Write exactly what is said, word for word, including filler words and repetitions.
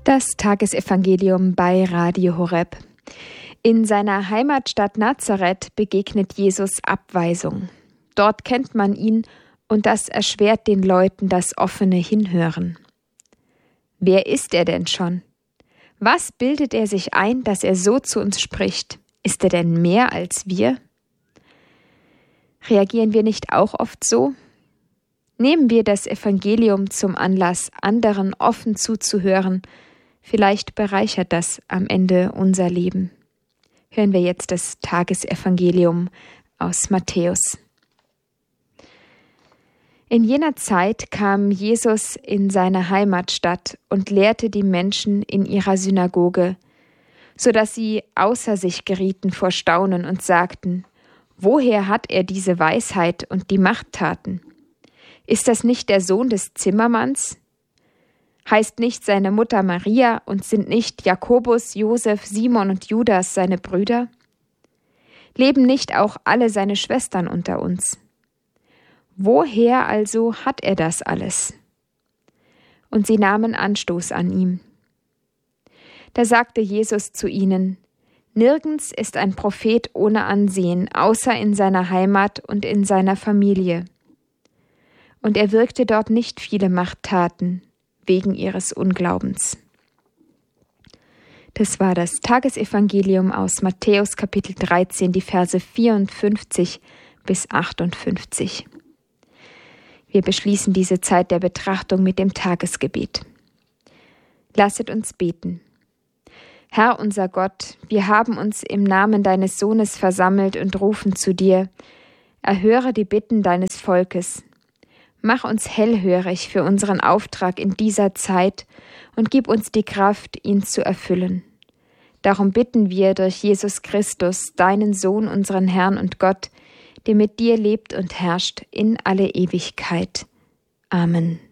Das Tagesevangelium bei Radio Horeb. In seiner Heimatstadt Nazareth begegnet Jesus Abweisung. Dort kennt man ihn und das erschwert den Leuten das offene Hinhören. Wer ist er denn schon? Was bildet er sich ein, dass er so zu uns spricht? Ist er denn mehr als wir? Reagieren wir nicht auch oft so? Nehmen wir das Evangelium zum Anlass, anderen offen zuzuhören. Vielleicht bereichert das am Ende unser Leben. Hören wir jetzt das Tagesevangelium aus Matthäus. In jener Zeit kam Jesus in seine Heimatstadt und lehrte die Menschen in ihrer Synagoge, so dass sie außer sich gerieten vor Staunen und sagten: Woher hat er diese Weisheit und die Machttaten? Ist das nicht der Sohn des Zimmermanns? Heißt nicht seine Mutter Maria und sind nicht Jakobus, Josef, Simon und Judas seine Brüder? Leben nicht auch alle seine Schwestern unter uns? Woher also hat er das alles? Und sie nahmen Anstoß an ihm. Da sagte Jesus zu ihnen: Nirgends ist ein Prophet ohne Ansehen, außer in seiner Heimat und in seiner Familie. Und er wirkte dort nicht viele Machttaten, wegen ihres Unglaubens. Das war das Tagesevangelium aus Matthäus Kapitel dreizehn, die Verse vierundfünfzig bis achtundfünfzig. Wir beschließen diese Zeit der Betrachtung mit dem Tagesgebet. Lasset uns beten. Herr unser Gott, wir haben uns im Namen deines Sohnes versammelt und rufen zu dir. Erhöre die Bitten deines Volkes. Mach uns hellhörig für unseren Auftrag in dieser Zeit und gib uns die Kraft, ihn zu erfüllen. Darum bitten wir durch Jesus Christus, deinen Sohn, unseren Herrn und Gott, der mit dir lebt und herrscht in alle Ewigkeit. Amen.